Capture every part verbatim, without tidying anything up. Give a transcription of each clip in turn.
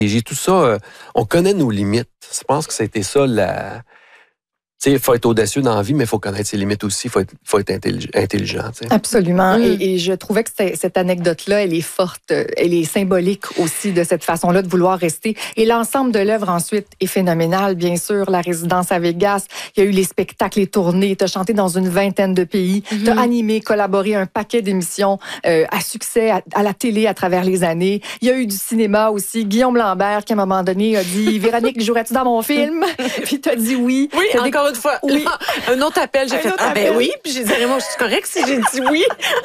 Et j'ai tout ça, euh, on connaît nos limites. Je pense que c'était ça la... Tu sais, il faut être audacieux dans la vie, mais il faut connaître ses limites aussi. Il faut être, faut être intelligent. intelligent tu sais. Absolument. Mm. Et, et je trouvais que cette anecdote-là, elle est forte, elle est symbolique aussi de cette façon-là de vouloir rester. Et l'ensemble de l'œuvre ensuite est phénoménal, bien sûr. La résidence à Vegas, il y a eu les spectacles, les tournées, tu as chanté dans une vingtaine de pays, mm-hmm. tu as animé, collaboré un paquet d'émissions euh, à succès à, à la télé à travers les années. Il y a eu du cinéma aussi. Guillaume Lambert, qui à un moment donné a dit « Véronique, jouerais-tu dans mon film? » Puis tu as dit oui. Oui, t'as encore une fois. Oui. Là, un autre appel, j'ai un fait « Ah ben oui », puis j'ai dit « Moi, je suis correcte si j'ai dit oui. »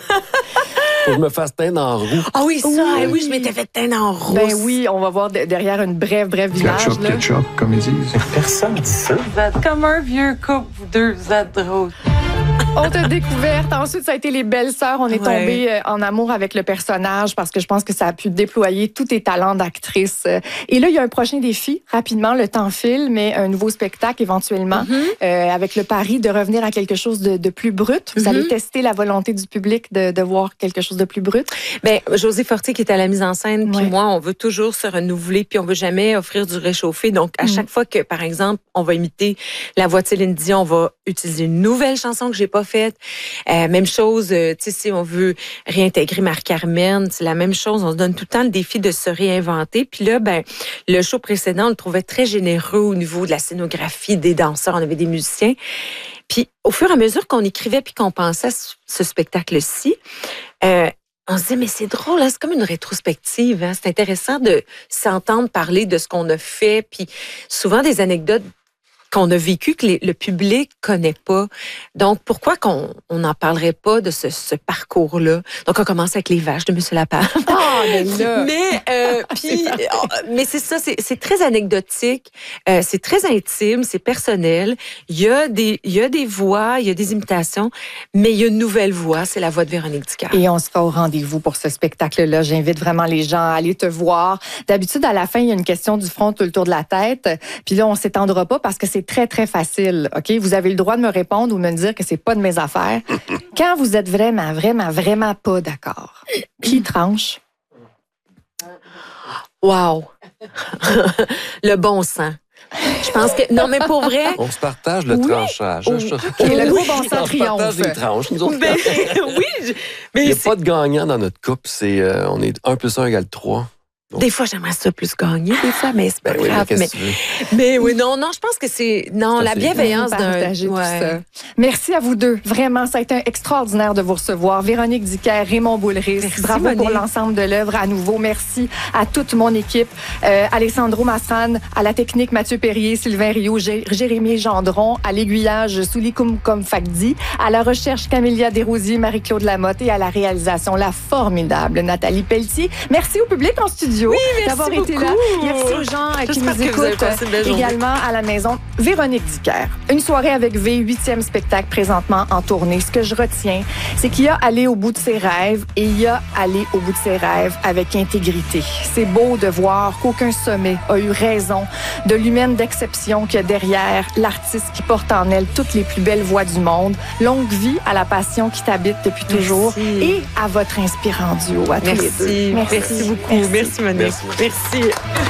Faut que je me fasse teindre en roux. Ah oui, ça, oui. oui, je m'étais fait teindre en rousse. Ben oui, on va voir de, derrière une brève, brève image. Ketchup, là. ketchup, comme ils disent. Personne dit ça. Vous êtes comme un vieux couple, vous deux, vous êtes drôles. Autre découverte. Ensuite, ça a été les belles-sœurs. On est Ouais. tombé euh, en amour avec le personnage parce que je pense que ça a pu déployer tous tes talents d'actrice. Euh, Et là, il y a un prochain défi. Rapidement, le temps file, mais un nouveau spectacle éventuellement Mm-hmm. euh, avec le pari de revenir à quelque chose de, de plus brut. Vous Mm-hmm. allez tester la volonté du public de, de voir quelque chose de plus brut. Ben, José Fortier qui est à la mise en scène, puis Ouais. moi, on veut toujours se renouveler, puis on veut jamais offrir du réchauffé. Donc, à Mm. chaque fois que, par exemple, on va imiter la voix de Céline Dion, on va utiliser une nouvelle chanson que j'ai pas faite. Euh, même chose, euh, tu sais, si on veut réintégrer Marie-Carmen, c'est la même chose. On se donne tout le temps le défi de se réinventer. Puis là, ben, le show précédent, on le trouvait très généreux au niveau de la scénographie, des danseurs, on avait des musiciens. Puis, au fur et à mesure qu'on écrivait puis qu'on pensait à ce, ce spectacle-ci, euh, on se disait, mais c'est drôle, hein? C'est comme une rétrospective. Hein? C'est intéressant de s'entendre parler de ce qu'on a fait, puis souvent des anecdotes qu'on a vécues que les, le public connaît pas. Donc, pourquoi qu'on on n'en parlerait pas de ce, ce parcours-là? Donc, on commence avec les vaches de M. Lapin. Ah, mais là... Mais, euh, puis, mais c'est ça, c'est, c'est très anecdotique, euh, c'est très intime, c'est personnel. Il y a des, il y a des voix, il y a des imitations, mais il y a une nouvelle voix, c'est la voix de Véronique Dicker. Et on sera au rendez-vous pour ce spectacle-là. J'invite vraiment les gens à aller te voir. D'habitude, à la fin, il y a une question du front tout le tour de la tête. Puis là, on s'étendra pas parce que c'est très, très facile. OK? Vous avez le droit de me répondre ou me dire que c'est pas de mes affaires. Quand vous êtes vraiment, vraiment, vraiment pas d'accord, qui tranche? Wow! Le bon sens. Je pense que... Non, mais pour vrai... On se partage le Oui. tranchage. Oui. Je- OK, le gros bon sens On se partage triomphe. des tranches. Nous autres. Ben, oui, je- Il mais n'y a c'est- pas de gagnant dans notre couple. C'est, euh, on est un plus un égale trois. des fois, j'aimerais ça plus gagner, des fois, mais c'est pas Ben oui, mais grave. qu'est-ce mais, que tu veux? mais oui, non, non, je pense que c'est... Non, C'est la assez- bienveillance d'un... Partager tout ouais. ça. Merci à vous deux. Vraiment, ça a été extraordinaire de vous recevoir. Véronique Dicker, Raymond Boulris. Merci, Bravo Monique. pour l'ensemble de l'œuvre à nouveau. Merci à toute mon équipe. Euh, Alessandro Massan, à la technique, Mathieu Perrier, Sylvain Rio, Jé- Jérémy Gendron, à l'aiguillage, Souli Koum Fakdi, à la recherche, Camélia Desrosiers, Marie-Claude Lamotte et à la réalisation, la formidable Nathalie Pelletier. Merci au public en studio merci d'avoir été beaucoup. là. Merci aux gens euh, qui J'espère nous que vous avez écoutent passé une belle journée. également à la maison. Véronique Dicker. Une soirée avec V, huitième spectacle présentement en tournée. Ce que je retiens, c'est qu'il y a allé au bout de ses rêves et il y a allé au bout de ses rêves avec intégrité. C'est beau de voir qu'aucun sommet a eu raison de l'humaine d'exception qu'il y a derrière l'artiste qui porte en elle toutes les plus belles voix du monde. Longue vie à la passion qui t'habite depuis toujours Merci. et à votre inspirant duo à tous les deux. Merci. Merci beaucoup. Merci, Monique. Merci. Merci.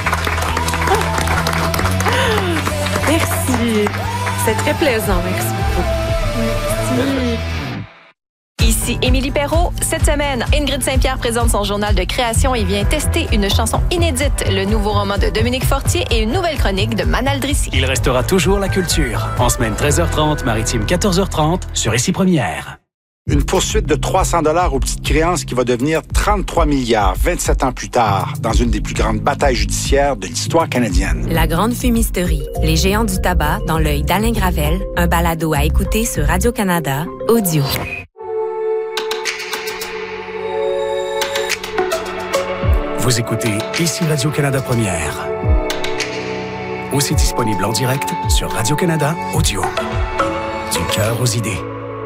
Merci. C'est très plaisant. Merci beaucoup. Ici Émilie Perrault. Cette semaine, Ingrid Saint-Pierre présente son journal de création et vient tester une chanson inédite, le nouveau roman de Dominique Fortier et une nouvelle chronique de Manal Drissi. Il restera toujours la culture. En semaine treize heures trente, maritime quatorze heures trente, sur Ici Première. Une poursuite de trois cents dollars aux petites créances qui va devenir trente-trois milliards vingt-sept ans plus tard, dans une des plus grandes batailles judiciaires de l'histoire canadienne. La Grande Fumisterie, les géants du tabac dans l'œil d'Alain Gravel, un balado à écouter sur Radio-Canada, audio. Vous écoutez Ici Radio-Canada Première. Aussi disponible en direct sur Radio-Canada Audio. Du cœur aux idées.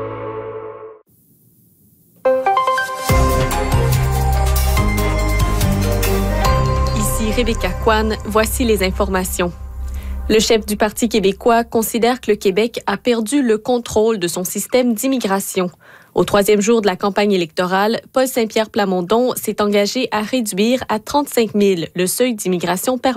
Ici Rebecca Kwan, voici les informations. Le chef du Parti québécois considère que le Québec a perdu le contrôle de son système d'immigration. Au troisième jour de la campagne électorale, Paul Saint-Pierre Plamondon s'est engagé à réduire à trente-cinq mille le seuil d'immigration permanente.